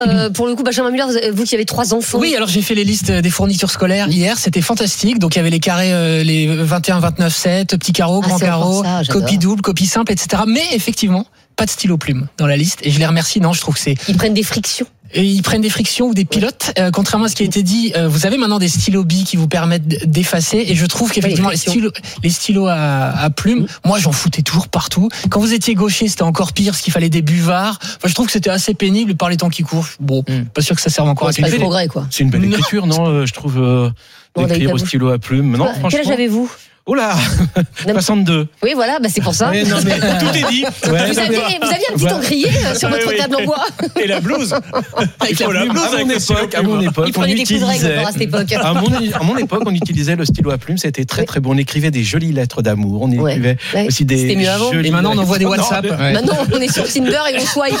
Pour le coup, Benjamin Muller, vous qui avez 3 enfants. Oui, alors j'ai fait les listes des fournitures scolaires hier, c'était fantastique. Donc il y avait les carrés, les 21, 29, 7, petits carreaux, grands carreaux, copie double, copie simple, etc. Mais effectivement, pas de stylo plume dans la liste. Et je les remercie. Non, je trouve que c'est... Ils prennent des frictions. Et ils prennent des frictions ou des pilotes. Contrairement à ce qui a été dit, vous avez maintenant des stylos billes qui vous permettent d'effacer. Et je trouve qu'effectivement, les stylos à plumes, moi j'en foutais toujours partout. Quand vous étiez gaucher, c'était encore pire, parce qu'il fallait des buvards. Enfin, je trouve que c'était assez pénible par les temps qui courent. Bon, pas sûr que ça serve encore à quelque chose. C'est pas progrès, quoi. C'est une belle écriture, non? Je trouve d'écrire au stylo à plumes. Non, franchement. Quel âge avez-vous? Oh là, 62. Oui, voilà, c'est pour ça. Ouais, non, mais tout est dit. Ouais, vous aviez un petit encrier sur votre table en bois. Et la blouse. Avec la blouse. À mon époque, il prenait des coups de règle à cette époque. À mon époque, on utilisait le stylo à plumes. C'était très très bon. On écrivait des jolies lettres d'amour. On écrivait aussi des. C'était mieux avant. Et maintenant, on envoie des WhatsApp. Maintenant, on est sur Tinder et on swipe.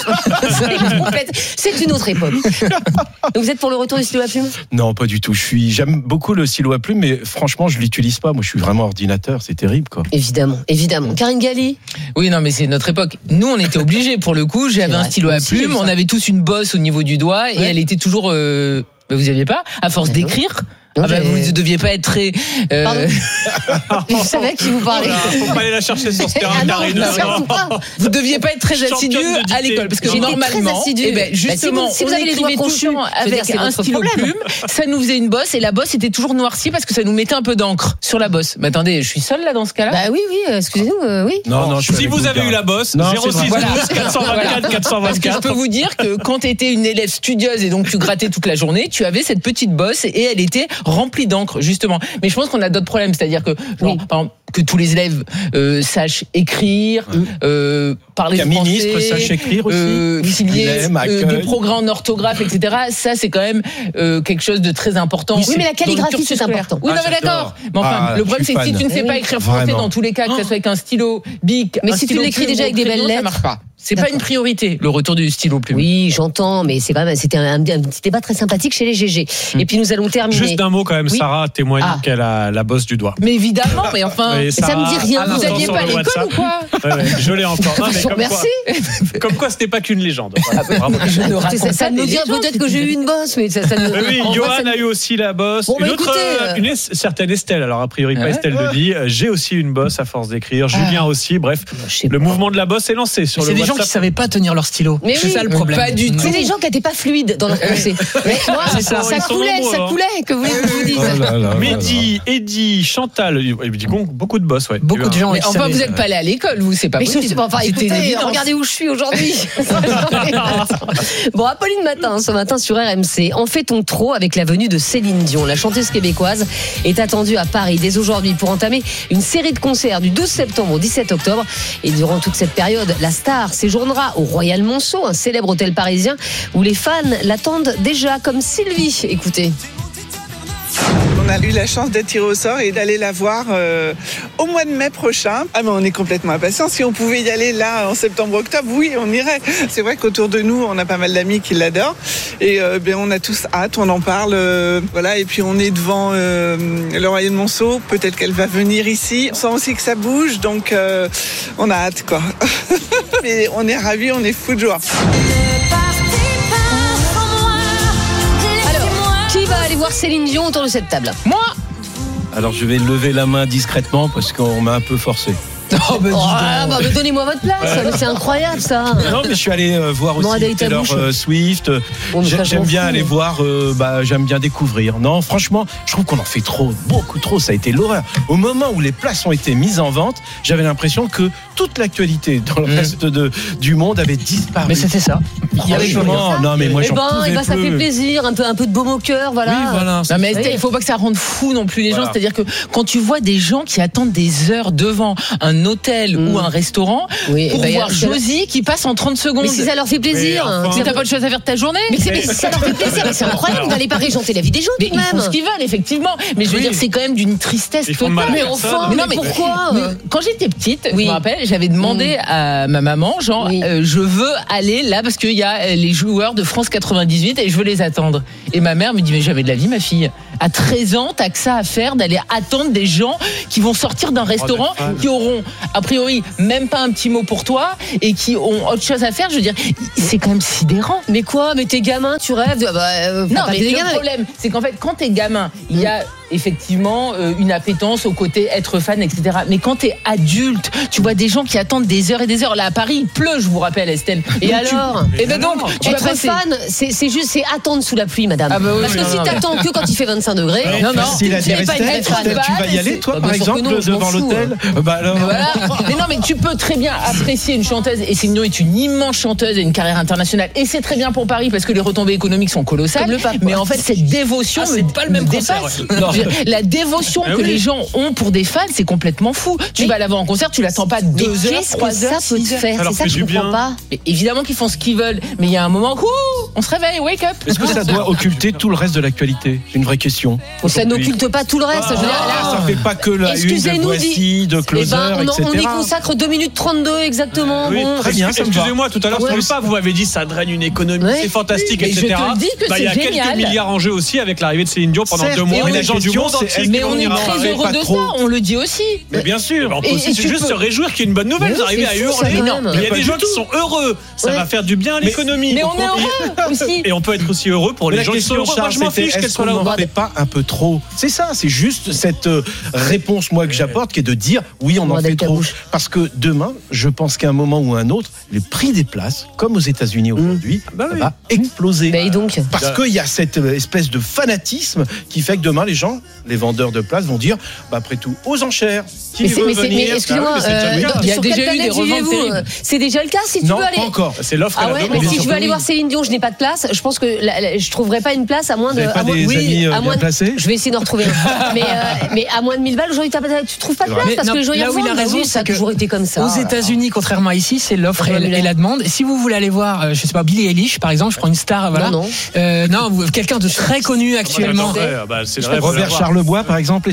C'est une autre époque. Donc, vous êtes pour le retour du stylo à plumes? Non, pas du tout. J'aime beaucoup le stylo à plumes, mais franchement, je l'utilise pas. Moi, je suis vraiment ordinateur, c'est terrible, quoi. Évidemment. Karine Galli. Oui, non, mais c'est notre époque. Nous, on était obligés, pour le coup. J'avais un stylo à plumes, on avait tous une bosse au niveau du doigt, et elle était toujours, vous aviez pas, à force d'écrire. Vous ne deviez pas être très. Pardon. Je savais qui vous parlait. Faut pas aller la chercher sur ce terrain, Karine. Vous deviez pas être très assidu à l'école, parce que normalement, justement, si vous avez les doigts crochus avec un stylo plume, ça nous faisait une bosse, et la bosse était toujours noircie parce que ça nous mettait un peu d'encre sur la bosse. Mais attendez, je suis seule là dans ce cas-là. Bah oui, excusez-nous, oui. Non, si vous avez eu la bosse, 06 424 424. Parce que je peux vous dire que quand tu étais une élève studieuse et donc tu grattais toute la journée, tu avais cette petite bosse et elle était rempli d'encre, justement. Mais je pense qu'on a d'autres problèmes, c'est-à-dire que, par exemple, que tous les élèves sachent écrire, parler français, ministre sache écrire aussi, qu'il y ait des progrès en orthographe, etc. Ça, c'est quand même quelque chose de très important. Oui, mais la calligraphie, c'est important. Oui, non, mais d'accord. Mais enfin, le problème, c'est que si tu ne sais pas écrire français dans tous les cas, que ça soit avec un stylo bic, mais si tu l'écris déjà avec des belles lettres, ça marche pas. C'est pas une priorité, le retour du stylo plume. Oui, j'entends, mais c'était un petit débat très sympathique chez les GG. Et puis nous allons terminer. Juste un mot quand même, Sarah témoigne qu'elle a la bosse du doigt. Mais évidemment, mais enfin, ça me dit rien. Vous aviez pas l'école ou quoi? Je l'ai encore. Non, mais merci. Comme quoi, c'était pas qu'une légende. Ça nous dit peut-être que j'ai eu une bosse, mais ça nous. Oui, Johan a eu aussi la bosse. Une certaine Estelle. Alors a priori pas Estelle Delis. J'ai aussi une bosse à force d'écrire. Julien aussi. Bref, le mouvement de la bosse est lancé sur le. Qui savaient pas tenir leur stylo. Mais c'est ça le problème. Pas du tout. C'est des gens qui n'étaient pas fluides dans leur pensée. Moi, ça coulait. Que vous voulez que je vous dise. Mehdi, Eddy, Chantal, beaucoup de boss, ouais. Beaucoup de gens. Enfin, vous n'êtes pas allé à l'école, vous, c'est pas possible. Écoutez, regardez où je suis aujourd'hui. Bon, Apolline Matin, ce matin sur RMC. En fait-on trop avec la venue de Céline Dion? La chanteuse québécoise est attendue à Paris dès aujourd'hui pour entamer une série de concerts du 12 septembre au 17 octobre. Et durant toute cette période, la star séjournera au Royal Monceau, un célèbre hôtel parisien où les fans l'attendent déjà, comme Sylvie. Écoutez. On a eu la chance d'être tiré au sort et d'aller la voir au mois de mai prochain. Ah mais on est complètement impatients. Si on pouvait y aller là en septembre-octobre, oui, on irait. C'est vrai qu'autour de nous, on a pas mal d'amis qui l'adorent. Et on a tous hâte, on en parle. Voilà. Et puis on est devant le Royal Monceau. Peut-être qu'elle va venir ici. On sent aussi que ça bouge, donc on a hâte, quoi. Mais on est ravis, on est fous de joie. Qui va aller voir Céline Dion autour de cette table? Moi. Alors je vais lever la main discrètement parce qu'on m'a un peu forcé. Donnez-moi votre place, c'est incroyable ça. Non, mais je suis allé voir aussi Taylor Swift. J'aime bien aller voir, j'aime bien découvrir. Non, franchement, je trouve qu'on en fait trop, beaucoup trop. Ça a été l'horreur. Au moment où les places ont été mises en vente, j'avais l'impression que toute l'actualité dans le reste du monde avait disparu. Mais c'était ça. Non, mais moi j'en pouvais ça fait plaisir, un peu de baume au cœur, voilà. Oui, voilà. Non, mais il faut pas que ça rende fou non plus les gens. C'est-à-dire que quand tu vois des gens qui attendent des heures devant un hôtel ou un restaurant pour voir Josie qui passe en 30 secondes. Mais si ça leur fait plaisir. Si t'as pas de choses à faire de ta journée. Mais si ça leur fait plaisir, c'est incroyable d'aller pas régenter la vie des gens. Mais ils font ce qu'ils veulent, effectivement. Mais je veux dire, c'est quand même d'une tristesse totale. Mais enfin, pourquoi? Quand j'étais petite, je me rappelle, j'avais demandé à ma maman, je veux aller là parce qu'il y a les joueurs de France 98 et je veux les attendre. Et ma mère me dit, mais jamais de la vie, ma fille. À 13 ans, t'as que ça à faire d'aller attendre des gens qui vont sortir d'un restaurant, qui auront a priori même pas un petit mot pour toi et qui ont autre chose à faire, je veux dire, c'est quand même sidérant. Mais quoi? Mais t'es gamin, tu rêves de... Non, mais le problème, c'est qu'en fait, quand t'es gamin, il y a effectivement une appétence au côté être fan, etc. Mais quand t'es adulte, tu vois des gens qui attendent des heures et des heures. Là, à Paris, il pleut, je vous rappelle, Estelle. Et alors Et ben donc, être fan, c'est attendre sous la pluie, madame. Parce que si t'attends que quand il fait 25 degrés, non, tu vas y aller, toi, par exemple, devant l'hôtel. Mais non, mais tu peux très bien apprécier une chanteuse, et Céline Dion est une immense chanteuse et une carrière internationale, et c'est très bien pour Paris parce que les retombées économiques sont colossales. Mais en fait, cette dévotion, c'est pas le même concert. La dévotion que les gens ont pour des fans, c'est complètement fou. Tu vas la voir en concert, tu l'attends pas 2 heures, 3 heures. Ça peut te faire, c'est ça que je comprends pas. Mais évidemment qu'ils font ce qu'ils veulent, mais il y a un moment où on se réveille, wake up. Est-ce que ça doit occulter tout le reste de l'actualité? C'est une vraie question. Ça n'occulte pas tout le reste. Ça fait pas que la une de Voici, de Closer, etc. On y consacre 2 minutes 32 exactement. Très bien, excusez-moi, tout à l'heure sur le pas, vous m'avez dit ça draine une économie, c'est fantastique, etc. Je te le dis que c'est génial. Il y a quelques milliards en jeu aussi avec l'arrivée de Céline Dion pendant 2 mois. Les gens du monde entier. Mais on est très heureux de ça, on le dit aussi. Mais bien sûr, on peut aussi juste se réjouir qu'il y ait une bonne nouvelle. Vous arrivez à hurler. Il y a des gens qui sont heureux. Ça va faire du bien à l'économie. Mais on est heureux aussi. Et on peut être aussi heureux pour les gens qui sont heureux. Moi, je m'en fiche qu'elle soit là ou pas. On n'en fait pas un peu trop. C'est ça, c'est juste cette réponse, moi, que j'apporte, qui est de dire oui, on en fait trop. Parce que demain, je pense qu'à un moment ou à un autre, les prix des places, comme aux États-Unis aujourd'hui, va exploser. Parce qu'il y a cette espèce de fanatisme qui fait que demain, les gens, les vendeurs de places vont dire, après tout, aux enchères. Mais excusez-moi, il y a déjà eu des reventes terribles. C'est déjà le cas si tu veux aller. Non, pas encore. C'est l'offre et la demande. Mais si je veux aller voir Céline Dion, je n'ai pas de place. Je pense que je trouverai pas une place à moins de. Bien placés. Je vais essayer d'en retrouver. Mais à moins de 1000 balles, aujourd'hui, tu trouves pas de place parce que les gens y revendent. Là où il a raison, ça a toujours été comme ça. Aux États-Unis, contrairement à ici, c'est l'offre et la demande. Si vous voulez aller voir, je sais pas, Billie Eilish, par exemple, je prends une star, voilà. Non, quelqu'un de très connu actuellement. Robert Charlebois, par exemple.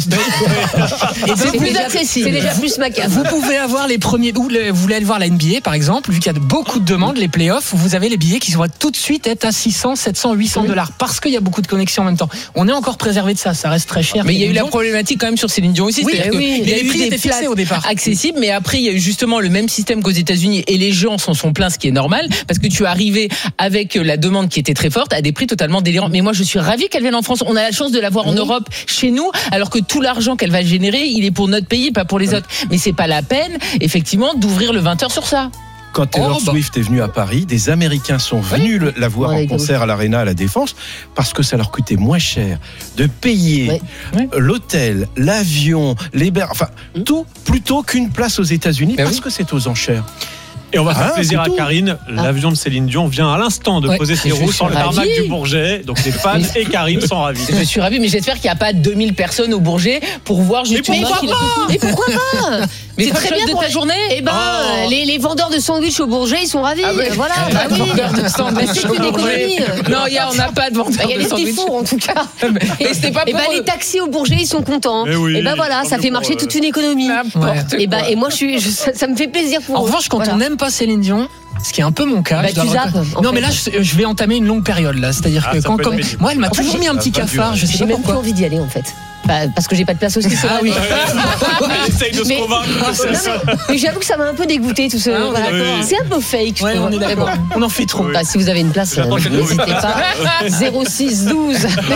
C'est plus accessible. C'est déjà plus macabre. Vous pouvez avoir les premiers. Vous voulez aller voir la NBA, par exemple, vu qu'il y a beaucoup de demandes, les playoffs, vous avez les billets qui vont tout de suite être à 600, 700, 800 dollars parce qu'il y a beaucoup de connexions en même temps. On est encore préservé de ça, ça reste très cher. Mais il y a eu la problématique quand même sur Céline Dion aussi. Les prix étaient fixés au départ. Accessibles, mais après il y a eu justement le même système qu'aux États-Unis et les gens s'en sont plaints, ce qui est normal, parce que tu es arrivé avec la demande qui était très forte à des prix totalement délirants. Mais moi je suis ravie qu'elle vienne en France. On a la chance de la voir en Europe, chez nous, alors que tout l'argent qu'elle va générer, il est pour notre pays, pas pour les autres. Mais c'est pas la peine, effectivement, d'ouvrir le 20h sur ça. Quand Taylor Swift est venue à Paris, des Américains sont venus la voir en concert à l'Arena à la Défense parce que ça leur coûtait moins cher de payer l'hôtel, l'avion, tout plutôt qu'une place aux États-Unis parce que c'est aux enchères. Et on va faire plaisir à Karine. L'avion de Céline Dion vient à l'instant de poser ses roues sur le tarmac du Bourget. Donc les fans et Karine sont ravis. Je suis ravi, mais j'espère qu'il n'y a pas 2000 personnes au Bourget pour voir justement. Mais pourquoi pas? C'est très bien de ta journée. Les vendeurs de sandwich au Bourget, ils sont ravis. Voilà. C'est une économie. Non, on n'a pas de vendeurs de sandwich. Il y a les petits fours en tout cas. Les taxis au Bourget, ils sont contents. Et voilà, ça fait marcher toute une économie. Et moi, ça me fait plaisir pour eux. En revanche, quand on n'aime pas Céline Dion, ce qui est un peu mon cas. Tu zappes. Non, mais là, je vais entamer une longue période là. C'est-à-dire que moi, elle m'a toujours mis un petit cafard. Je sais pas pourquoi. J'ai même plus envie d'y aller en fait. Parce que j'ai pas de place aussi. Ah oui. Elle essaye de se convaincre. Mais j'avoue que ça m'a un peu dégoûté tout ça. C'est un peu fake. Ouais, on est d'accord. On en fait trop. Si vous avez une place, n'hésitez pas. 06 12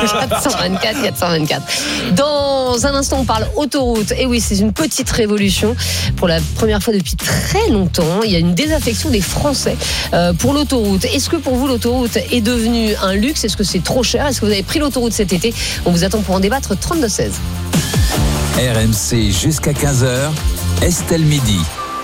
424 424. Dans un instant, on parle autoroute. Et oui, c'est une petite révolution. Pour la première fois depuis très longtemps, il y a une désaffection des Français pour l'autoroute. Est-ce que pour vous, l'autoroute est devenue un luxe? Est-ce que c'est trop cher? Est-ce que vous avez pris l'autoroute cet été? On vous attend pour en débattre. 32-16. RMC jusqu'à 15h, Estelle Midi.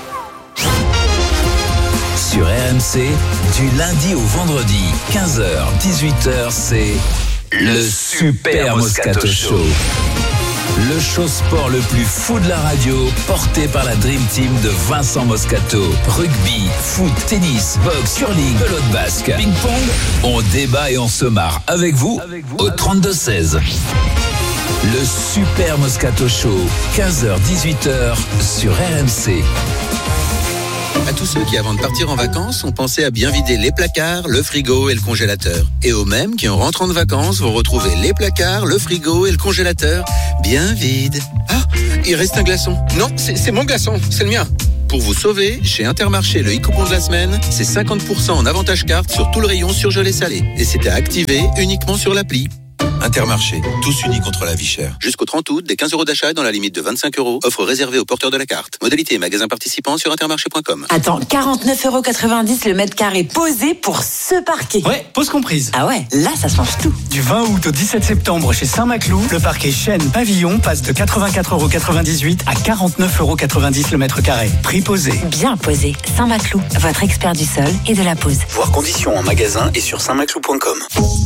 Sur RMC, du lundi au vendredi, 15h, 18h, c'est le Super Moscato Show. Le show sport le plus fou de la radio, porté par la Dream Team de Vincent Moscato. Rugby, foot, tennis, boxe, curling, pelote basque, ping-pong. On débat et on se marre avec vous au 32-16. Le Super Moscato Show, 15h-18h sur RMC. À tous ceux qui, avant de partir en vacances, ont pensé à bien vider les placards, le frigo et le congélateur. Et aux mêmes qui, en rentrant de vacances, vont retrouver les placards, le frigo et le congélateur bien vides. Ah, il reste un glaçon. Non, c'est mon glaçon, c'est le mien. Pour vous sauver, chez Intermarché, le e-coupon de la semaine, c'est 50% en avantage carte sur tout le rayon surgelé salé. Et c'est à activer uniquement sur l'appli. Intermarché, tous unis contre la vie chère. Jusqu'au 30 août, des 15 € d'achat dans la limite de 25 €. Offre réservée aux porteurs de la carte. Modalité et magasins participants sur intermarché.com. Attends, 49,90 € le mètre carré posé pour ce parquet. Ouais, pause comprise. Ah ouais, là ça change tout. Du 20 août au 17 septembre chez Saint-Maclou, le parquet Chêne Pavillon passe de 84,98 € à 49,90 € le mètre carré. Prix posé. Bien posé. Saint-Maclou, votre expert du sol et de la pose. Voir conditions en magasin et sur saintmaclou.com.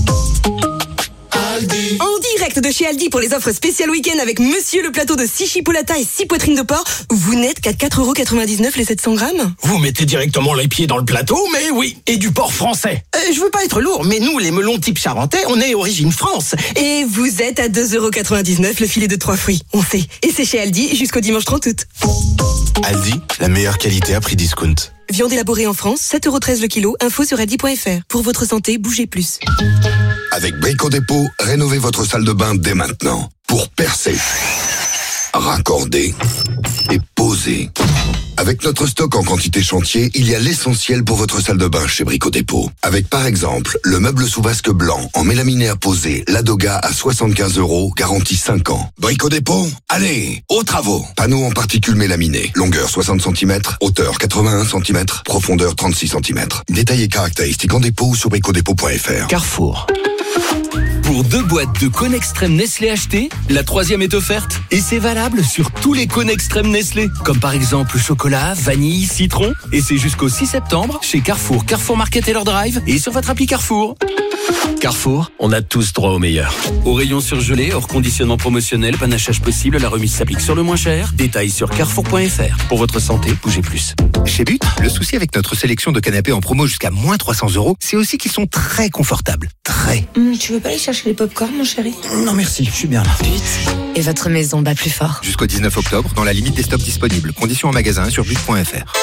En direct de chez Aldi pour les offres spéciales week-end avec Monsieur le plateau de 6 chipolatas et 6 poitrines de porc. Vous n'êtes qu'à 4,99 € les 700 grammes. Vous mettez directement les pieds dans le plateau, mais oui, et du porc français. Je veux pas être lourd, mais nous, les melons type charentais, on est origine France. Et vous êtes à 2,99 € le filet de 3 fruits. On sait. Et c'est chez Aldi jusqu'au dimanche 30 août. Aldi, la meilleure qualité à prix discount. Viande élaborée en France, 7,13 € le kilo. Info sur aldi.fr. Pour votre santé, bougez plus. Avec Brico Dépôt, rénovez votre salle de bain dès maintenant. Pour percer, raccorder et poser. Avec notre stock en quantité chantier, il y a l'essentiel pour votre salle de bain chez Brico Dépôt. Avec par exemple, le meuble sous vasque blanc en mélaminé à poser, Ladoga à 75 €, garantie 5 ans. Brico Dépôt, allez, aux travaux. Panneau en particules mélaminées, longueur 60 cm, hauteur 81 cm, profondeur 36 cm. Détails et caractéristiques en dépôt ou sur bricodépôt.fr. Carrefour. Pour 2 boîtes de cônes extrême Nestlé achetées, la 3e est offerte. Et c'est valable sur tous les cônes extrême Nestlé. Comme par exemple chocolat, vanille, citron. Et c'est jusqu'au 6 septembre chez Carrefour, Carrefour Market et leur Drive et sur votre appli Carrefour. Carrefour, on a tous droit au meilleur. Au rayon surgelé, hors conditionnement promotionnel, panachage possible, la remise s'applique sur le moins cher. Détails sur carrefour.fr. Pour votre santé, bougez plus. Chez But, le souci avec notre sélection de canapés en promo jusqu'à moins 300 €, c'est aussi qu'ils sont très confortables. Très. Tu veux pas aller chercher les pop-corn, mon chéri? Non merci, je suis bien là. But. Et votre maison bat plus fort. Jusqu'au 19 octobre, dans la limite des stocks disponibles. Conditions en magasin sur but.fr.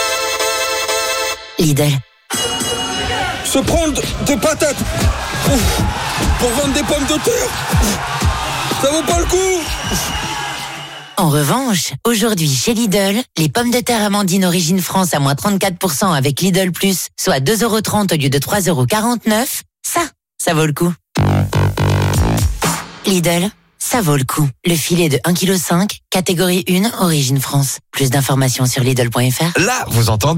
Lidl. Se prendre des patates pour vendre des pommes de terre, ça vaut pas le coup. En revanche, aujourd'hui chez Lidl, les pommes de terre Amandine Origine France à moins 34% avec Lidl Plus, soit 2,30 € au lieu de 3,49 €, ça vaut le coup. Lidl, ça vaut le coup. Le filet de 1,5 kg, catégorie 1, Origine France. Plus d'informations sur Lidl.fr. Là, vous entendez ?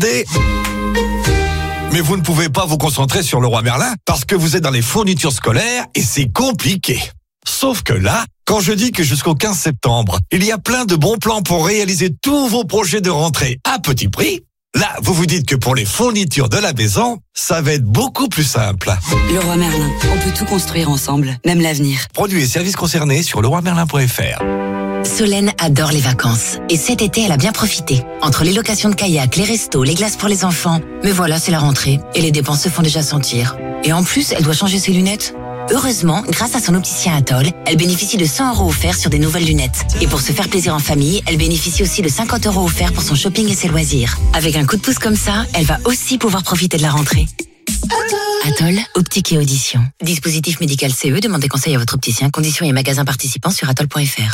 Mais vous ne pouvez pas vous concentrer sur Leroy Merlin parce que vous êtes dans les fournitures scolaires et c'est compliqué. Sauf que là, quand je dis que jusqu'au 15 septembre, il y a plein de bons plans pour réaliser tous vos projets de rentrée à petit prix, là, vous vous dites que pour les fournitures de la maison, ça va être beaucoup plus simple. Leroy Merlin, on peut tout construire ensemble, même l'avenir. Produits et services concernés sur leroymerlin.fr. Solène adore les vacances. Et cet été, elle a bien profité. Entre les locations de kayak, les restos, les glaces pour les enfants. Mais voilà, c'est la rentrée. Et les dépenses se font déjà sentir. Et en plus, elle doit changer ses lunettes. Heureusement, grâce à son opticien Atoll, elle bénéficie de 100 € offerts sur des nouvelles lunettes. Et pour se faire plaisir en famille, elle bénéficie aussi de 50 € offerts pour son shopping et ses loisirs. Avec un coup de pouce comme ça, elle va aussi pouvoir profiter de la rentrée. Atoll, optique et audition. Dispositif médical CE, demandez conseil à votre opticien. Conditions et magasins participants sur atoll.fr.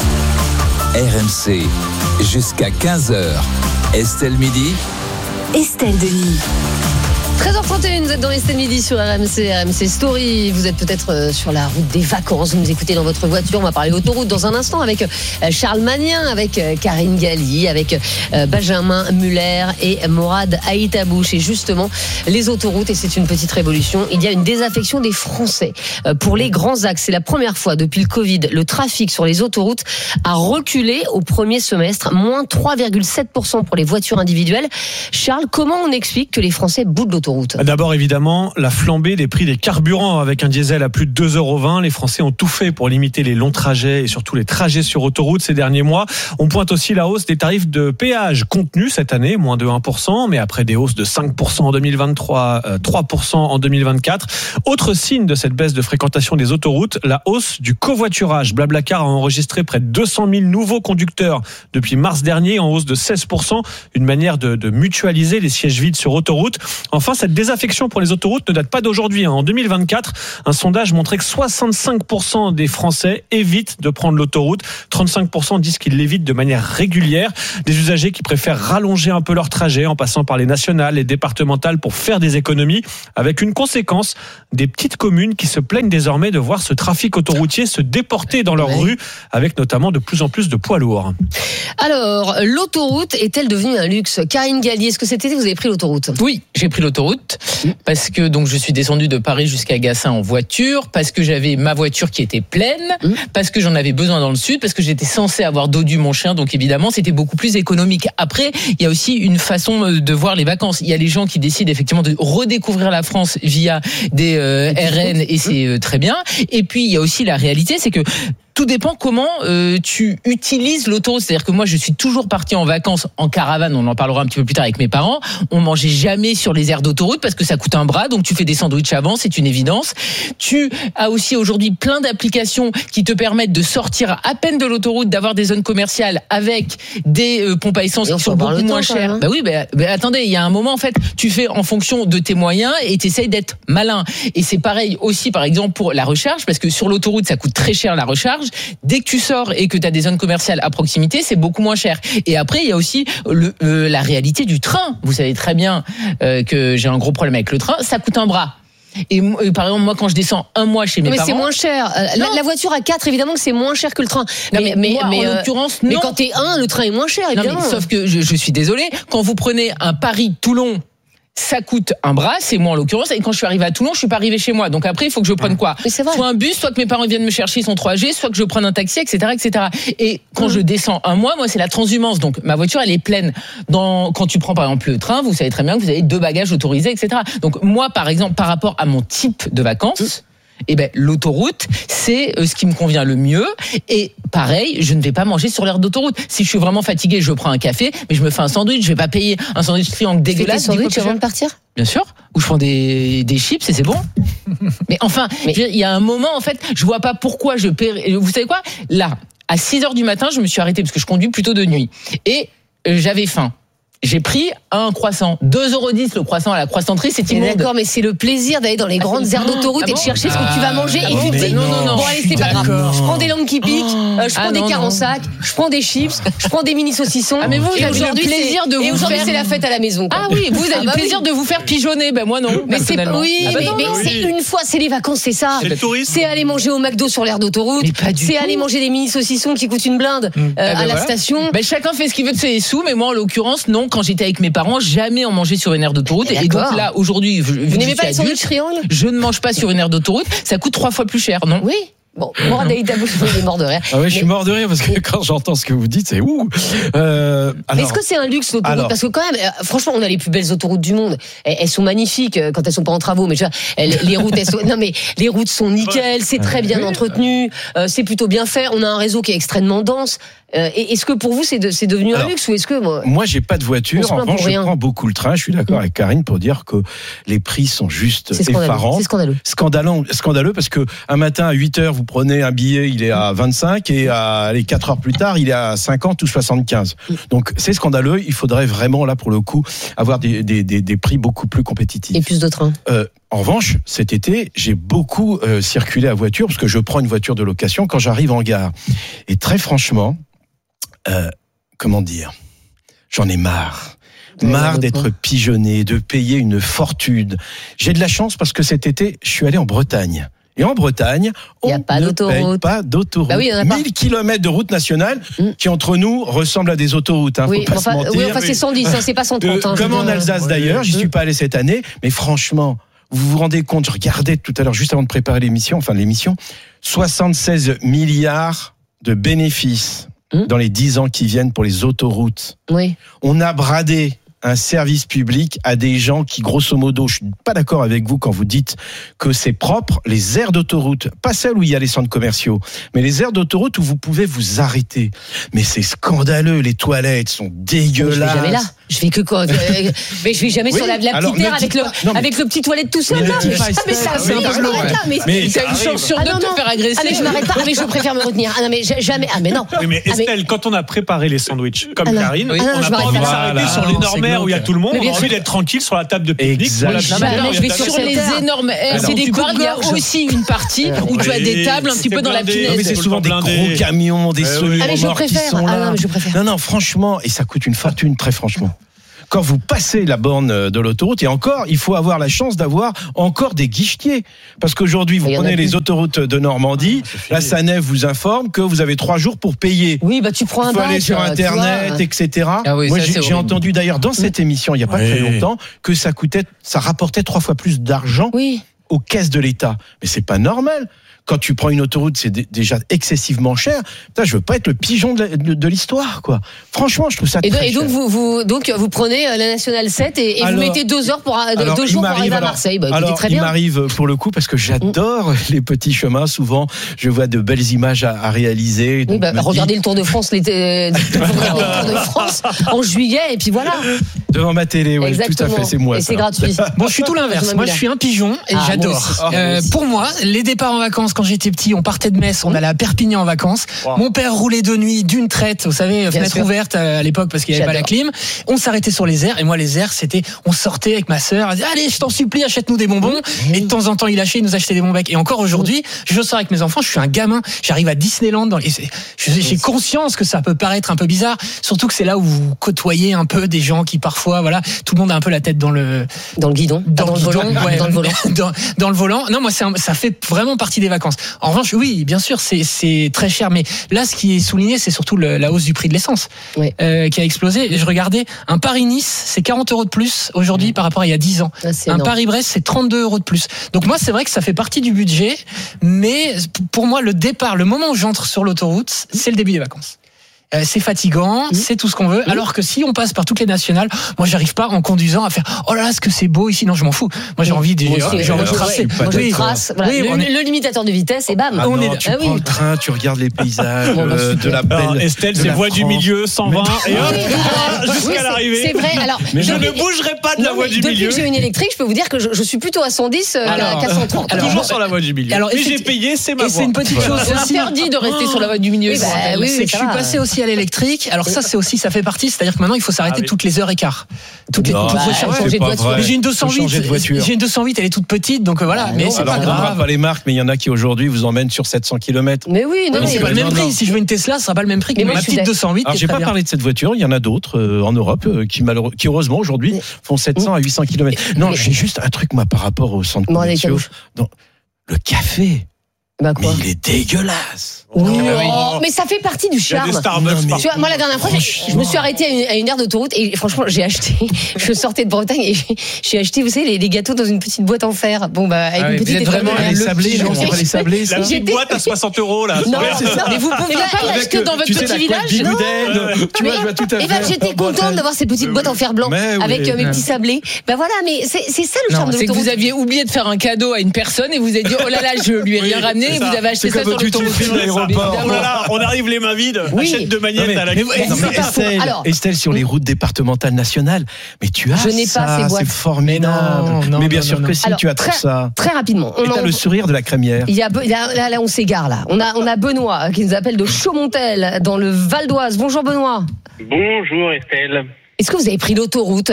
RMC, jusqu'à 15h. Estelle Midi. Estelle Denis. 13h31, vous êtes dans Estelle Midi sur RMC Story. Vous êtes peut-être sur la route des vacances. Vous nous écoutez dans votre voiture. On va parler autoroute dans un instant avec Charles Magnien, avec Karine Galli, avec Benjamin Muller et Morad Haïtabouche. Et justement, les autoroutes, et c'est une petite révolution, il y a une désaffection des Français pour les grands axes. C'est la première fois depuis le Covid. Le trafic sur les autoroutes a reculé au premier semestre, moins 3,7% pour les voitures individuelles. Charles, comment on explique que les Français boudent l'autoroute? D'abord, évidemment, la flambée des prix des carburants. Avec un diesel à plus de 2,20 €, les Français ont tout fait pour limiter les longs trajets et surtout les trajets sur autoroute ces derniers mois. On pointe aussi la hausse des tarifs de péage contenus cette année, moins de 1%, mais après des hausses de 5% en 2023, 3% en 2024. Autre signe de cette baisse de fréquentation des autoroutes, la hausse du covoiturage. Blablacar a enregistré près de 200 000 nouveaux conducteurs depuis mars dernier, en hausse de 16%, une manière de mutualiser les sièges vides sur autoroute. Enfin, cette désaffection pour les autoroutes ne date pas d'aujourd'hui. En 2024, un sondage montrait que 65% des Français évitent de prendre l'autoroute. 35% disent qu'ils l'évitent de manière régulière. Des usagers qui préfèrent rallonger un peu leur trajet en passant par les nationales, les départementales pour faire des économies, avec une conséquence, des petites communes qui se plaignent désormais de voir ce trafic autoroutier se déporter dans leurs rues, avec notamment de plus en plus de poids lourds. Alors, l'autoroute est-elle devenue un luxe ? Karine Gallier, est-ce que cet été vous avez pris l'autoroute ? Oui, j'ai pris l'autoroute parce que donc je suis descendu de Paris jusqu'à Gassin en voiture, parce que j'avais ma voiture qui était pleine, parce que j'en avais besoin dans le sud, parce que j'étais censé avoir dodu mon chien, donc évidemment c'était beaucoup plus économique. Après, il y a aussi une façon de voir les vacances. Il y a les gens qui décident effectivement de redécouvrir la France via des RN et c'est très bien. Et puis il y a aussi la réalité, c'est que tout dépend comment tu utilises l'autoroute. C'est-à-dire que moi, je suis toujours parti en vacances en caravane. On en parlera un petit peu plus tard avec mes parents. On mangeait jamais sur les aires d'autoroute parce que ça coûte un bras. Donc, tu fais des sandwichs avant, c'est une évidence. Tu as aussi aujourd'hui plein d'applications qui te permettent de sortir à peine de l'autoroute, d'avoir des zones commerciales avec des pompes à essence qui sont beaucoup moins chères. Bah oui, attendez, il y a un moment, en fait, tu fais en fonction de tes moyens et tu essayes d'être malin. Et c'est pareil aussi, par exemple, pour la recharge, parce que sur l'autoroute, ça coûte très cher la recharge. Dès que tu sors et que tu as des zones commerciales à proximité, c'est beaucoup moins cher. Et après, il y a aussi la réalité du train. Vous savez très bien que j'ai un gros problème avec le train. Ça coûte un bras. Et par exemple, moi, quand je descends un mois chez mes parents... Mais c'est moins cher. La voiture à 4, évidemment que c'est moins cher que le train. Mais en l'occurrence, non. Mais quand t'es 1, le train est moins cher, évidemment. Non, mais sauf que je suis désolé, quand vous prenez un Paris-Toulon, ça coûte un bras, c'est moi en l'occurrence, et quand je suis arrivé à Toulon, je suis pas arrivé chez moi. Donc après, il faut que je prenne quoi ? Soit un bus, soit que mes parents viennent me chercher, ils sont 3G, soit que je prenne un taxi, etc., etc. Et quand je descends un mois, moi, c'est la transhumance. Donc ma voiture, elle est pleine. Quand tu prends par exemple le train, vous savez très bien que vous avez 2 bagages autorisés, etc. Donc moi, par exemple, par rapport à mon type de vacances, l'autoroute, c'est ce qui me convient le mieux. Et pareil, je ne vais pas manger sur l'aire d'autoroute. Si je suis vraiment fatigué, je prends un café, mais je me fais un sandwich. Je vais pas payer un sandwich triangle dégueulasse. Tu fais des sandwichs avant de partir ? Bien sûr. Ou je prends des chips et c'est bon. Mais enfin, il y a un moment, en fait, je vois pas pourquoi je paierais. Vous savez quoi ? Là, à 6h du matin, je me suis arrêté parce que je conduis plutôt de nuit. Et j'avais faim. J'ai pris un croissant. 2,10 € le croissant à la croissanterie, c'est immonde. D'accord, mais c'est le plaisir d'aller dans les grandes aires d'autoroute et de chercher ce que tu vas manger et tu te dis, non. Bon, allez, c'est pas grave. Je prends des langues qui piquent, je prends des quarts en sac, je prends des chips, je prends des mini saucissons. Mais vous avez le plaisir de vous faire. Et aujourd'hui, c'est la fête à la maison. Ah oui, vous avez le plaisir de vous faire pigeonner. Ben moi non. Mais c'est c'est une fois, c'est les vacances, c'est ça. C'est le tourisme. C'est aller manger au McDo sur l'aire d'autoroute. C'est aller manger des mini saucissons qui coûtent une blinde à la station. Chacun fait ce qu'il veut de ses sous, mais moi en l'occurrence, non. Quand j'étais avec mes parents, jamais en manger sur une aire d'autoroute. Et donc là, aujourd'hui, vous n'aimez pas les sandwichs triangles ? Je ne mange pas sur une aire d'autoroute. Ça coûte 3 fois plus cher, non ? Oui. Bon, Mourad Aïdabou, il est mort de rire. Ah oui, je suis mort de rire parce que quand j'entends ce que vous dites, c'est ouh. Mais est-ce que c'est un luxe l'autoroute ? Parce que quand même, franchement, on a les plus belles autoroutes du monde. Elles sont magnifiques quand elles sont pas en travaux, mais les routes, les routes sont nickel, c'est très bien entretenu, c'est plutôt bien fait. On a un réseau qui est extrêmement dense. Est-ce que pour vous c'est devenu un luxe ou est-ce que moi j'ai pas de voiture, en revanche je prends beaucoup le train. Je suis d'accord avec Karine pour dire que les prix sont juste effarants. C'est scandaleux parce que un matin à 8h vous prenez un billet, il est à 25 et les 4 heures plus tard il est à 50 ou 75. Donc c'est scandaleux. Il faudrait vraiment là pour le coup avoir des prix beaucoup plus compétitifs. Et plus de trains. En revanche, cet été, j'ai beaucoup circulé à voiture parce que je prends une voiture de location quand j'arrive en gare. Et très franchement, comment dire, j'en ai marre. Marre d'être pigeonné, de payer une fortune. J'ai de la chance parce que cet été, je suis allé en Bretagne. Et en Bretagne, on ne paye pas d'autoroute. Bah oui, 1000 km de route nationale qui, entre nous, ressemblent à des autoroutes. Faut pas se mentir. Oui, c'est 110, c'est pas 130. Comme en Alsace d'ailleurs, j'y suis pas allé cette année. Mais franchement, vous vous rendez compte, je regardais tout à l'heure, juste avant de préparer l'émission, 76 milliards de bénéfices dans les 10 ans qui viennent pour les autoroutes. Oui. On a bradé un service public à des gens qui, grosso modo, je suis pas d'accord avec vous quand vous dites que c'est propre, les aires d'autoroute, pas celles où il y a les centres commerciaux, mais les aires d'autoroute où vous pouvez vous arrêter. Mais c'est scandaleux, les toilettes sont dégueulasses. Je vais jamais là. Je fais que quoi mais je vais jamais sur la petite aire avec le petit toilette tout seul là. Mais ça, c'est un peu là. Mais t'as une chance sur deux de te faire agresser. Mais je m'arrête pas. Mais je préfère me retenir. Ah non, mais jamais. Ah mais non. Mais Estelle, quand on a préparé les sandwichs comme Karine, on n'a pas envie de s'arrêter sur l'énorme aire où il y a tout le monde. On a envie d'être tranquille sur la table de pique-nique. Je vais sur les énormes aires. C'est des cours. Il y a aussi une partie où tu as des tables un petit peu dans la punaise. Mais c'est souvent des gros camions, des semi-remorques qui sont là. Non, franchement, et ça coûte une fortune, très franchement. Quand vous passez la borne de l'autoroute, et encore, il faut avoir la chance d'avoir encore des guichetiers. Parce qu'aujourd'hui, vous prenez les autoroutes de Normandie, la SANEF vous informe que vous avez 3 jours pour payer. Oui, bah tu prends un bac. Il faut aller sur Internet, etc. Moi, j'ai entendu d'ailleurs dans cette émission, il n'y a pas très longtemps, que ça rapportait 3 fois plus d'argent aux caisses de l'État. Mais c'est pas normal. Quand tu prends une autoroute, c'est déjà excessivement cher. Putain, je veux pas être le pigeon de l'histoire, quoi. Franchement, je trouve ça très cher. Et donc vous prenez la nationale 7 et vous mettez 2 heures pour 2 jours pour arriver à Marseille. Très bien. Il m'arrive pour le coup parce que j'adore les petits chemins. Souvent, je vois de belles images à réaliser. Oui, regardez le Tour de France en juillet et puis voilà. Devant ma télé, oui, tout à fait, c'est moi. Et c'est gratuit. Bon, je suis tout l'inverse. Moi, je suis un pigeon et j'adore. Pour moi, les départs en vacances. Quand j'étais petit, on partait de Metz, on allait à Perpignan en vacances. Mon père roulait de nuit d'une traite, vous savez, fenêtre ouverte à l'époque parce qu'il n'y avait pas la clim. On s'arrêtait sur les aires et moi les aires c'était, on sortait avec ma sœur, elle disait allez je t'en supplie achète-nous des bonbons et de temps en temps il lâchait, il nous achetait des bonbons et encore aujourd'hui je sors avec mes enfants, je suis un gamin, j'arrive à Disneyland j'ai conscience que ça peut paraître un peu bizarre, surtout que c'est là où vous côtoyez un peu des gens qui parfois tout le monde a un peu la tête dans le guidon, dans le volant. Non moi ça fait vraiment partie des vacances. En revanche, oui, bien sûr, c'est très cher. Mais là, ce qui est souligné, c'est surtout la hausse du prix de l'essence qui a explosé. Et je regardais, un Paris-Nice, c'est 40 € de plus aujourd'hui par rapport à il y a 10 ans. Un Paris-Brest, c'est 32 € de plus. Donc moi, c'est vrai que ça fait partie du budget. Mais pour moi, le moment où j'entre sur l'autoroute, c'est le début des vacances. C'est fatigant, c'est tout ce qu'on veut. Alors que si on passe par toutes les nationales, moi j'arrive pas en conduisant à faire oh là là ce que c'est beau ici. Non, je m'en fous. Moi j'ai envie de tracer. Je trace. Voilà. Le limitateur de vitesse et bam. Tu prends le train, tu regardes les paysages de la belle. Estelle, c'est voie du milieu 120 et hop jusqu'à l'arrivée. C'est vrai. Alors je ne bougerai pas de la voie du milieu. Depuis que j'ai une électrique, je peux vous dire que je suis plutôt à 110 qu'à 130. Toujours sur la voie du milieu. Mais j'ai payé, c'est ma voie. Et c'est une petite chose. C'est interdit de rester sur la voie du milieu. C'est que je suis passé aussi à l'électrique. Alors ça ça fait partie, c'est-à-dire que maintenant il faut s'arrêter toutes les heures et quart. Toutes les changer de voiture. Mais j'ai une 208, elle est toute petite donc voilà, mais c'est pas grave. On ne pas les marques mais il y en a qui aujourd'hui vous emmènent sur 700 km. Mais oui, non, c'est pas le même prix. Si je veux une Tesla, ce sera pas le même prix que ma petite 208. Alors j'ai pas parlé de cette voiture, il y en a d'autres en Europe qui heureusement aujourd'hui font 700 à 800 km. Non, j'ai juste un truc moi par rapport au centre commerciaux. Le café. Mais il est dégueulasse. Mais ça fait partie du charme. Tu vois, moi la dernière fois, je me suis arrêtée à une aire d'autoroute et franchement, j'ai acheté. Je sortais de Bretagne et j'ai acheté, vous savez, les gâteaux dans une petite boîte en fer. Avec une petite vraiment les sablés, non, c'est pas les sablés. La petite boîte à 60 € là. Non, mais vous pouvez pas l'acheter dans votre petit village. Tu vois, je vois tout à fait. J'étais contente d'avoir ces petites boîtes en fer blanc avec mes petits sablés. Ben voilà, mais c'est ça le charme de l'autoroute. C'est que vous aviez oublié de faire un cadeau à une personne et vous avez dit oh là là, je lui ai rien ramené. Et vous avez acheté ça sur l'autoroute. Voilà, on arrive les mains vides. Achète de magnètes à la Estelle, sur les routes départementales nationales, mais tu as ça, c'est formidable. Mais bien sûr que si, tu as tout ça. Très rapidement. Et t'as le sourire de la crémière. Là, on s'égare là. On a Benoît qui nous appelle de Chaumontel dans le Val d'Oise. Bonjour Benoît. Bonjour Estelle. Est-ce que vous avez pris l'autoroute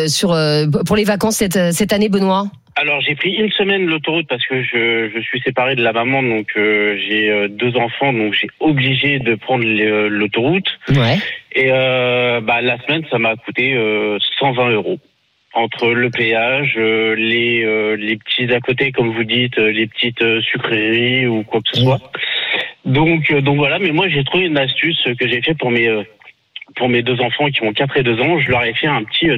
pour les vacances cette année, Benoît ? Alors j'ai pris une semaine l'autoroute parce que je suis séparé de la maman, donc j'ai 2 enfants, donc j'ai obligé de prendre l'autoroute. Ouais. Et la semaine ça m'a coûté 120 € entre le péage, les petits à côté comme vous dites, les petites sucreries ou quoi que ce soit. Donc voilà, mais moi j'ai trouvé une astuce que j'ai fait pour mes 2 enfants qui ont 4 et 2 ans, je leur ai fait un petit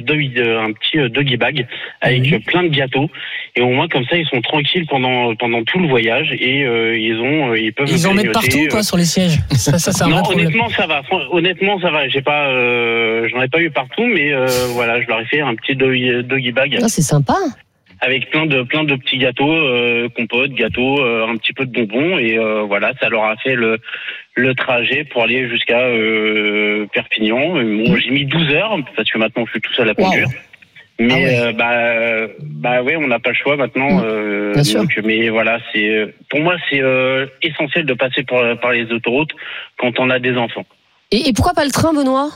doggy bag avec plein de gâteaux et au moins comme ça ils sont tranquilles pendant tout le voyage et ils peuvent en mettre partout quoi sur les sièges. Ça non, honnêtement ça va. J'ai pas j'en ai pas eu partout mais voilà, je leur ai fait un petit doggy bag. Ah, c'est sympa. avec plein de petits gâteaux, compotes, gâteaux, un petit peu de bonbons, et voilà, ça leur a fait le trajet pour aller jusqu'à Perpignan. Bon, j'ai mis 12 heures parce que maintenant je suis tout seul à conduire. Wow. Mais ouais, on n'a pas le choix maintenant. Bien sûr. Donc, mais voilà, pour moi c'est essentiel de passer par les autoroutes quand on a des enfants. Et pourquoi pas le train, Benoît?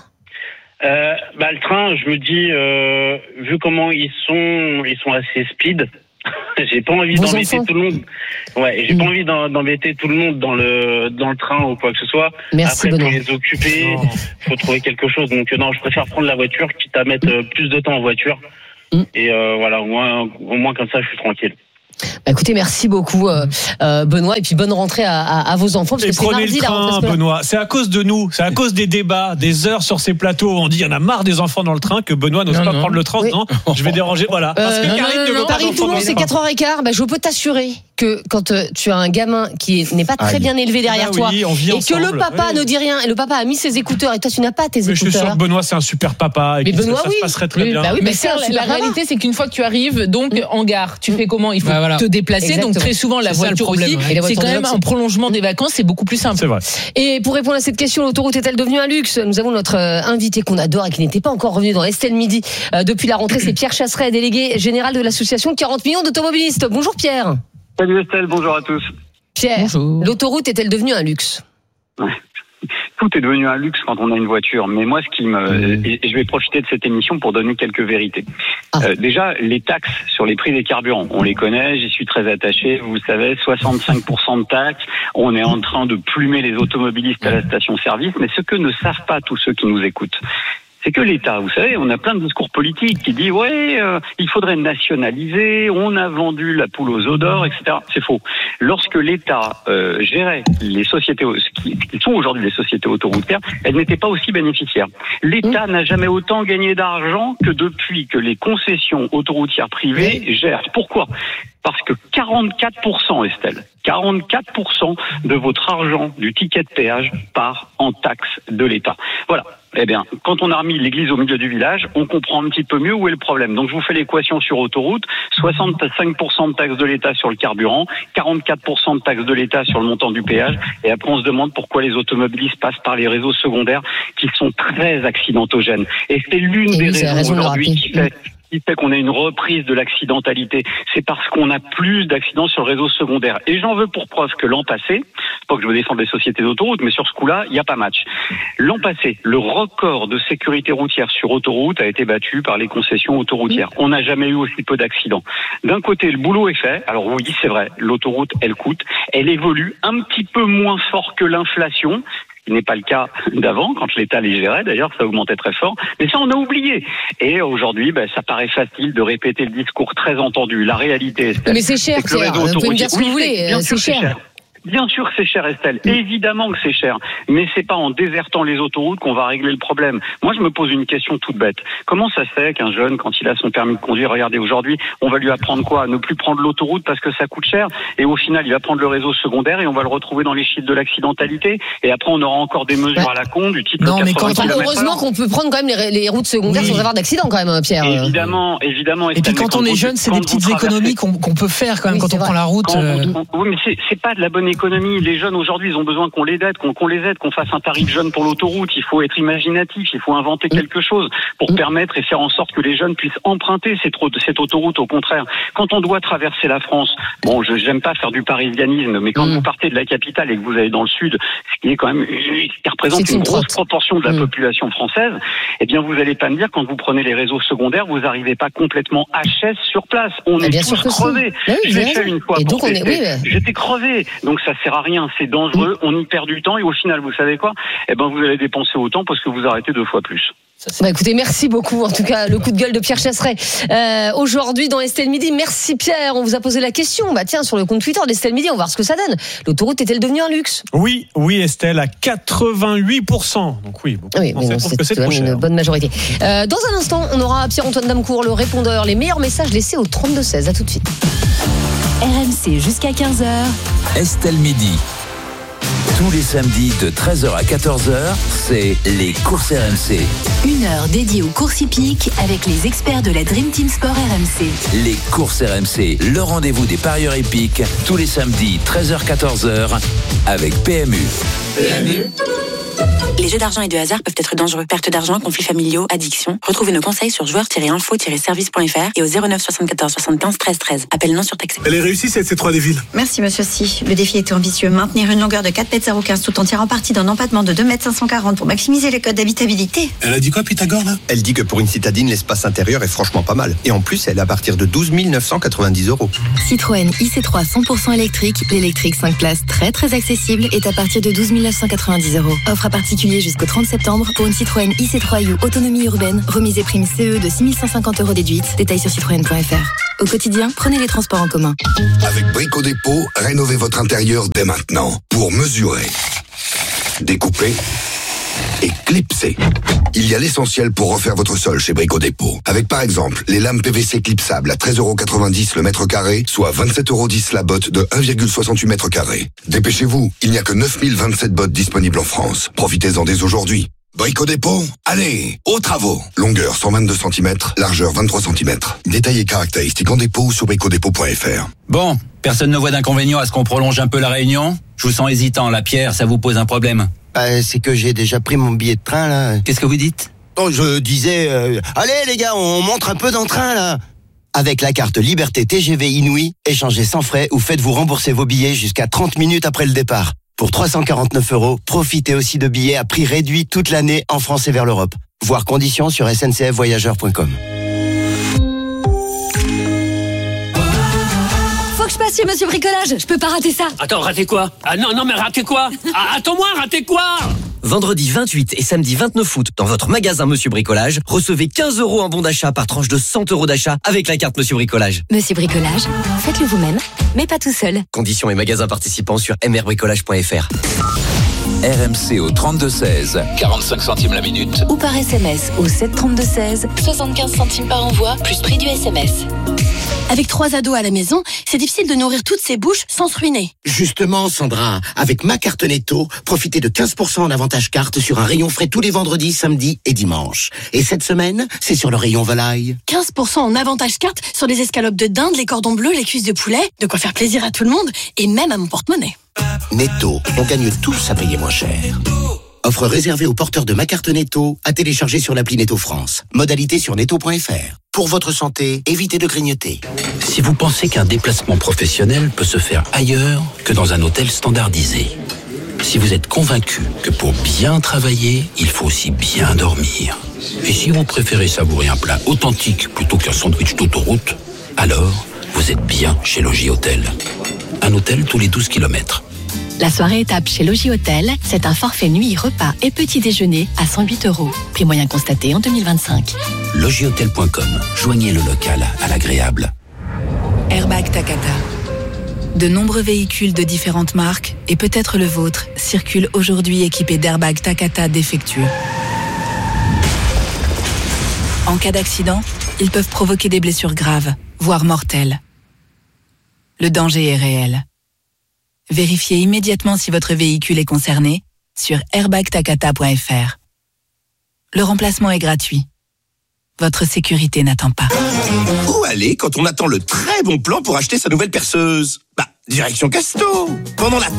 Le train, je me dis, vu comment ils sont assez speed. J'ai pas envie d'embêter tout le monde. Ouais, j'ai pas envie d'embêter tout le monde dans le train ou quoi que ce soit. Merci, après, Benoît. pour les occuper, faut trouver quelque chose. Donc non, je préfère prendre la voiture, quitte à mettre plus de temps en voiture. Et voilà, au moins comme ça, je suis tranquille. Bah écoutez, merci beaucoup Benoît, et puis bonne rentrée à vos enfants, parce que c'est mardi le train, la Benoît. C'est à cause de nous, c'est à cause des débats, des heures sur ces plateaux. On dit il y en a marre des enfants dans le train, que Benoît n'ose pas prendre le train. Non, je vais déranger. Voilà. Parce que Karine ne veut pas Paris Toulon, c'est 4h15. Bah, je peux t'assurer que quand tu as un gamin qui n'est pas très bien élevé derrière toi, et que le papa ne dit rien, et le papa a mis ses écouteurs et toi tu n'as pas tes écouteurs. Je suis sûr que Benoît c'est un super papa, et mais Benoît, ça se passerait très bien. Bah oui, mais la réalité c'est qu'une fois que tu arrives donc en gare, tu fais comment? Il faut te déplacer. Donc très souvent la voiture aussi, c'est quand même un prolongement des vacances, c'est beaucoup plus simple. C'est vrai. Et pour répondre à cette question, l'autoroute est-elle devenue un luxe? Nous avons notre invité qu'on adore et qui n'était pas encore revenu dans Estelle Midi depuis la rentrée, c'est Pierre Chasseret, délégué général de l'association 40 millions d'automobilistes. Bonjour Pierre. Salut Estelle, bonjour à tous. Pierre, l'autoroute est-elle devenue un luxe? Tout est devenu un luxe quand on a une voiture. Mais moi, et je vais profiter de cette émission pour donner quelques vérités. Déjà, les taxes sur les prix des carburants, on les connaît, j'y suis très attaché. Vous savez, 65% de taxes. On est en train de plumer les automobilistes à la station-service. Mais ce que ne savent pas tous ceux qui nous écoutent, c'est que l'État, vous savez, on a plein de discours politiques qui disent il faudrait nationaliser, on a vendu la poule aux œufs d'or, etc. C'est faux. Lorsque l'État gérait les sociétés qui sont aujourd'hui les sociétés autoroutières, elles n'étaient pas aussi bénéficiaires. L'État n'a jamais autant gagné d'argent que depuis que les concessions autoroutières privées gèrent. Pourquoi ? Parce que 44%, Estelle, 44% de votre argent du ticket de péage part en taxes de l'État. Voilà. Eh bien, quand on a remis l'église au milieu du village, on comprend un petit peu mieux où est le problème. Donc, je vous fais l'équation sur autoroute. 65% de taxes de l'État sur le carburant, 44% de taxes de l'État sur le montant du péage. Et après, on se demande pourquoi les automobilistes passent par les réseaux secondaires qui sont très accidentogènes. Et c'est l'une des raisons aujourd'hui qui fait qu'on a une reprise de l'accidentalité. C'est parce qu'on a plus d'accidents sur le réseau secondaire. Et j'en veux pour preuve que l'an passé, pas que je me défende des sociétés d'autoroute, mais sur ce coup-là, il n'y a pas match. L'an passé, le record de sécurité routière sur autoroute a été battu par les concessions autoroutières. On n'a jamais eu aussi peu d'accidents. D'un côté, le boulot est fait. Alors oui, c'est vrai, l'autoroute, elle coûte. Elle évolue un petit peu moins fort que l'inflation. Ce qui n'est pas le cas d'avant, quand l'État les gérait, d'ailleurs, ça augmentait très fort. Mais ça, on a oublié. Et aujourd'hui, ça paraît facile de répéter le discours très entendu. La réalité, mais c'est cher, Pierre. Vous pouvez me dire ce que vous voulez. C'est cher. Bien sûr que c'est cher, Estelle. Évidemment que c'est cher. Mais c'est pas en désertant les autoroutes qu'on va régler le problème. Moi, je me pose une question toute bête. Comment ça se fait qu'un jeune, quand il a son permis de conduire, regardez, aujourd'hui, on va lui apprendre quoi? À ne plus prendre l'autoroute parce que ça coûte cher. Et au final, il va prendre le réseau secondaire et on va le retrouver dans les chiffres de l'accidentalité. Et après, on aura encore des mesures à la con du type non, mais heureusement qu'on peut prendre quand même les routes secondaires sans avoir d'accident quand même, Pierre. Évidemment. Et puis quand on est jeune, c'est des petites économies qu'on peut faire quand même quand on prend la route. Oui, mais c'est pas de la bonne économie. Les jeunes aujourd'hui, ils ont besoin qu'on les aide, qu'on fasse un tarif jeune pour l'autoroute. Il faut être imaginatif, il faut inventer quelque chose pour permettre et faire en sorte que les jeunes puissent emprunter cette autoroute. Au contraire, quand on doit traverser la France, bon, j'aime pas faire du parisianisme, mais quand vous partez de la capitale et que vous allez dans le sud, ce qui est quand même, qui représente une grosse proportion de la population française, eh bien, vous allez pas me dire quand vous prenez les réseaux secondaires, vous n'arrivez pas complètement HS sur place. On est tous crevés. Je l'ai fait une fois. J'étais crevé. Donc ça sert à rien, c'est dangereux, on y perd du temps et au final, vous savez quoi? Eh ben, vous allez dépenser autant parce que vous arrêtez 2 fois plus. Écoutez, merci beaucoup. En tout cas, le coup de gueule de Pierre Chasseret aujourd'hui dans Estelle Midi. Merci Pierre. On vous a posé la question. Tiens, sur le compte Twitter d'Estelle Midi, on va voir ce que ça donne. L'autoroute est-elle devenue un luxe? Oui, Estelle, à 88%. Donc oui, beaucoup. Oui, mais c'est une bonne majorité. Dans un instant, on aura Pierre-Antoine Damecourt, le répondeur, les meilleurs messages laissés au 32-16. À tout de suite. RMC jusqu'à 15h. Estelle Midi. Tous les samedis de 13h à 14h, c'est les courses RMC. Une heure dédiée aux courses hippiques avec les experts de la Dream Team Sport RMC. Les courses RMC, le rendez-vous des parieurs hippiques, tous les samedis 13h-14h avec PMU. Les jeux d'argent et de hasard peuvent être dangereux. Perte d'argent, conflits familiaux, addiction. Retrouvez nos conseils sur joueurs-info-service.fr et au 09 74 75 13 13. Appel non surtaxé. Elle est réussie cette C3 des villes. Merci monsieur Si. Le défi était ambitieux. Maintenir une longueur de 4,015 tout en tirant parti d'un empattement de 2,540 m pour maximiser les codes d'habitabilité. Elle a dit quoi Pythagore là? Elle dit que pour une citadine, l'espace intérieur est franchement pas mal. Et en plus, elle est à partir de 12 990 €. Citroën IC3 100% électrique. L'électrique 5 places très accessible est à partir de 12 990 €. Offre à particulier jusqu'au 30 septembre pour une Citroën IC3U autonomie urbaine, remise et prime CE de 6 150 € déduite. Détails sur citroën.fr. Au quotidien, prenez les transports en commun. Avec Brico Dépôt, rénovez votre intérieur dès maintenant. Pour mesurer, découper et clipser. Il y a l'essentiel pour refaire votre sol chez Brico Dépôt. Avec par exemple les lames PVC clipsables à 13,90 € le mètre carré, soit 27,10 € la botte de 1,68 m². Dépêchez-vous, il n'y a que 9027 bottes disponibles en France. Profitez-en dès aujourd'hui. Brico Dépôt, allez, aux travaux. Longueur 122 cm, largeur 23 cm. Détails et caractéristiques en dépôt ou sur bricodépôt.fr. Bon, personne ne voit d'inconvénient à ce qu'on prolonge un peu la réunion? Je vous sens hésitant, la Pierre, ça vous pose un problème? C'est que j'ai déjà pris mon billet de train, là. Qu'est-ce que vous dites? Oh, je disais, allez les gars, on montre un peu dans le train, là. Avec la carte Liberté TGV Inouï, échangez sans frais ou faites-vous rembourser vos billets jusqu'à 30 minutes après le départ. Pour 349 €, profitez aussi de billets à prix réduit toute l'année en France et vers l'Europe. Voir conditions sur sncfvoyageurs.com. Faut que je passe chez Monsieur Bricolage, je peux pas rater ça. Attends, rater quoi? Ah non, mais rater quoi? Attends-moi, rater quoi? Vendredi 28 et samedi 29 août, dans votre magasin Monsieur Bricolage, recevez 15 € en bon d'achat par tranche de 100 € d'achat avec la carte Monsieur Bricolage. Monsieur Bricolage, faites-le vous-même, mais pas tout seul. Conditions et magasins participants sur mrbricolage.fr. RMC au 32-16, 45 centimes la minute. Ou par SMS au 732-16, 75 centimes par envoi, plus prix du SMS. Avec 3 ados à la maison, c'est difficile de nourrir toutes ces bouches sans se ruiner. Justement, Sandra, avec ma carte Netto, profitez de 15% en avantage carte sur un rayon frais tous les vendredis, samedis et dimanches. Et cette semaine, c'est sur le rayon volaille. 15% en avantage carte sur les escalopes de dinde, les cordons bleus, les cuisses de poulet. De quoi faire plaisir à tout le monde et même à mon porte-monnaie. Netto, on gagne tous à payer moins cher. Offre réservée aux porteurs de ma carte Netto, à télécharger sur l'appli Netto France. Modalité sur netto.fr. Pour votre santé, évitez de grignoter. Si vous pensez qu'un déplacement professionnel peut se faire ailleurs que dans un hôtel standardisé, si vous êtes convaincu que pour bien travailler, il faut aussi bien dormir, et si vous préférez savourer un plat authentique plutôt qu'un sandwich d'autoroute, alors vous êtes bien chez Logis Hôtel. Un hôtel tous les 12 km. La soirée étape chez Logis Hôtel, c'est un forfait nuit, repas et petit déjeuner à 108 €. Prix moyen constaté en 2025. Logishôtel.com. Joignez le local à l'agréable. Airbag Takata. De nombreux véhicules de différentes marques, et peut-être le vôtre, circulent aujourd'hui équipés d'airbags Takata défectueux. En cas d'accident, ils peuvent provoquer des blessures graves, voire mortelles. Le danger est réel. Vérifiez immédiatement si votre véhicule est concerné sur airbagtakata.fr. Le remplacement est gratuit. Votre sécurité n'attend pas. Où aller quand on attend le très bon plan pour acheter sa nouvelle perceuse? Direction Casto. Pendant la